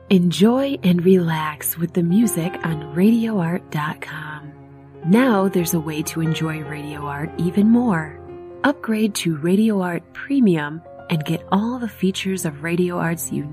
Enjoy and relax with the music on RadioArt.com. Now there's a way to enjoy Radio Art even more. Upgrade to Radio Art Premium and get all the features of Radio Art's unique